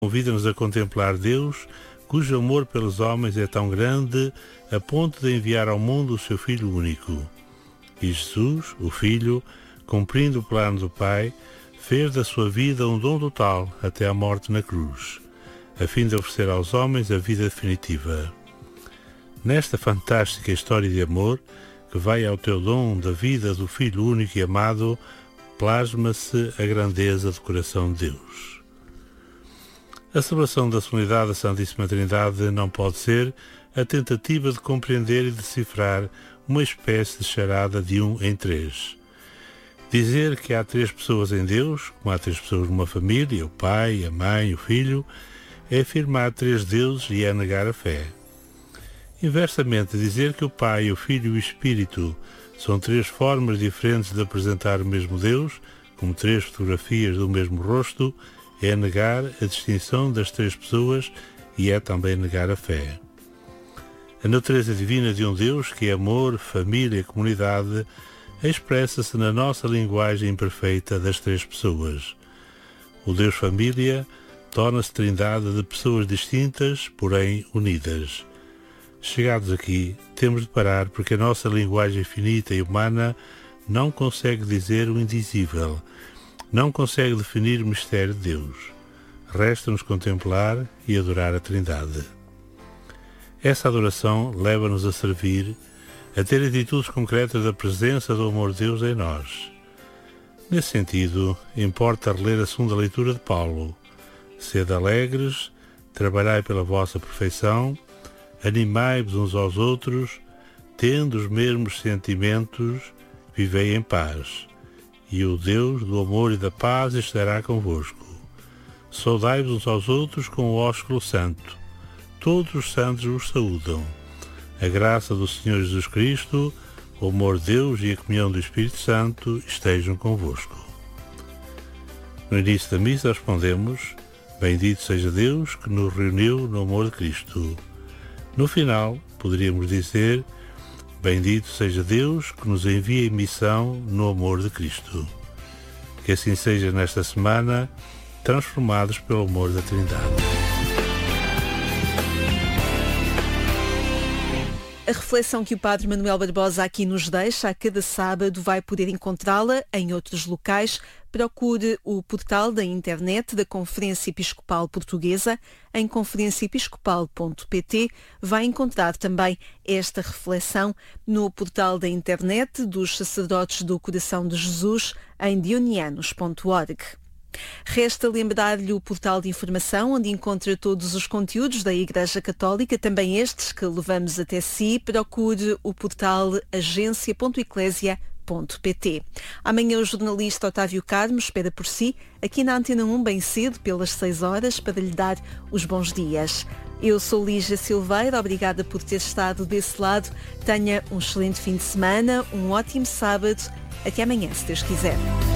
convida-nos a contemplar Deus, cujo amor pelos homens é tão grande a ponto de enviar ao mundo o seu Filho único. E Jesus, o Filho, cumprindo o plano do Pai, fez da sua vida um dom total até à morte na cruz, a fim de oferecer aos homens a vida definitiva. Nesta fantástica história de amor, que vai ao teu dom da vida do Filho único e amado, plasma-se a grandeza do coração de Deus. A celebração da solenidade da Santíssima Trindade não pode ser a tentativa de compreender e decifrar uma espécie de charada de 1 em 3. Dizer que há 3 pessoas em Deus, como há 3 pessoas numa família, o Pai, a Mãe, o Filho, é afirmar 3 deuses e é negar a fé. Inversamente, dizer que o Pai, o Filho e o Espírito são 3 formas diferentes de apresentar o mesmo Deus, como 3 fotografias do mesmo rosto, é negar a distinção das 3 pessoas e é também negar a fé. A natureza divina de um Deus, que é amor, família e comunidade, expressa-se na nossa linguagem imperfeita das 3 pessoas. O Deus Família torna-se trindade de pessoas distintas, porém unidas. Chegados aqui, temos de parar porque a nossa linguagem finita e humana não consegue dizer o indizível, não consegue definir o mistério de Deus. Resta-nos contemplar e adorar a Trindade. Essa adoração leva-nos a servir, a ter atitudes concretas da presença do amor de Deus em nós. Nesse sentido, importa reler a segunda leitura de Paulo. Sede alegres, trabalhai pela vossa perfeição, animai-vos uns aos outros, tendo os mesmos sentimentos, vivei em paz. E o Deus do amor e da paz estará convosco. Saudai-vos uns aos outros com o ósculo santo. Todos os santos vos saúdam. A graça do Senhor Jesus Cristo, o amor de Deus e a comunhão do Espírito Santo estejam convosco. No início da missa respondemos: Bendito seja Deus que nos reuniu no amor de Cristo. No final, poderíamos dizer: Bendito seja Deus que nos envia em missão no amor de Cristo. Que assim seja nesta semana, transformados pelo amor da Trindade. A reflexão que o Padre Manuel Barbosa aqui nos deixa a cada sábado vai poder encontrá-la em outros locais. Procure o portal da internet da Conferência Episcopal Portuguesa em conferenciaepiscopal.pt. Vai encontrar também esta reflexão no portal da internet dos Sacerdotes do Coração de Jesus em dionianos.org. Resta lembrar-lhe o portal de informação onde encontra todos os conteúdos da Igreja Católica, também estes que levamos até si. Procure o portal agência.eclésia.pt. Amanhã o jornalista Otávio Carmo espera por si, aqui na Antena 1 bem cedo, pelas 6 horas, para lhe dar os bons dias. Eu sou Lígia Silveira, obrigada por ter estado desse lado. Tenha um excelente fim de semana, um ótimo sábado. Até amanhã, se Deus quiser.